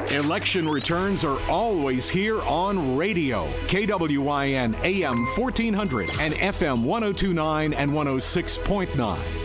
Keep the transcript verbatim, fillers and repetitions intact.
Election returns are always here on radio. K W I N A M fourteen hundred and F M one oh two point nine and one oh six point nine.